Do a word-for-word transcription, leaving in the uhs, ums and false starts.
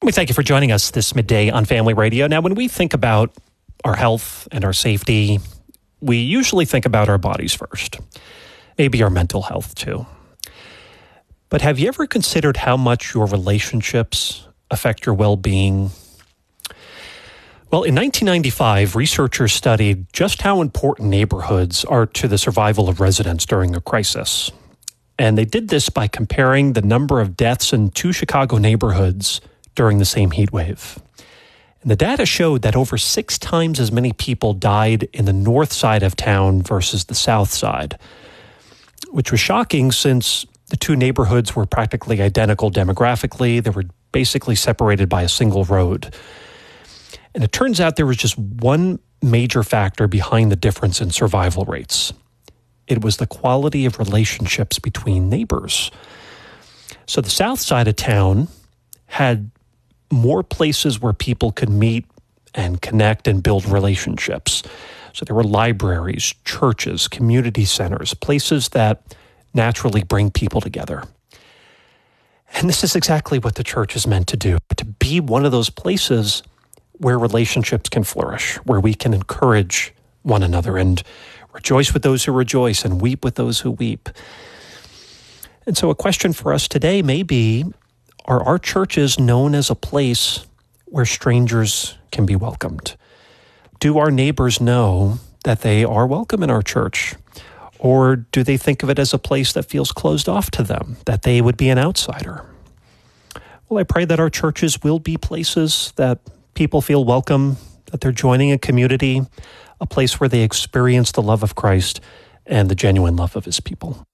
We thank you for joining us this midday on Family Radio. Now, when we think about our health and our safety, we usually think about our bodies first, maybe our mental health too. But have you ever considered how much your relationships affect your well-being? Well, in nineteen ninety-five, researchers studied just how important neighborhoods are to the survival of residents during a crisis. And they did this by comparing the number of deaths in two Chicago neighborhoods during the same heat wave. And the data showed that over six times as many people died in the north side of town versus the south side, which was shocking since the two neighborhoods were practically identical demographically. They were basically separated by a single road. And it turns out there was just one major factor behind the difference in survival rates. It was the quality of relationships between neighbors. So the south side of town had more places where people could meet and connect and build relationships. So there were libraries, churches, community centers, places that naturally bring people together. And this is exactly what the church is meant to do, to be one of those places where relationships can flourish, where we can encourage one another and rejoice with those who rejoice and weep with those who weep. And so a question for us today may be, are our churches known as a place where strangers can be welcomed? Do our neighbors know that they are welcome in our church? Or do they think of it as a place that feels closed off to them, that they would be an outsider? Well, I pray that our churches will be places that people feel welcome, that they're joining a community, a place where they experience the love of Christ and the genuine love of his people.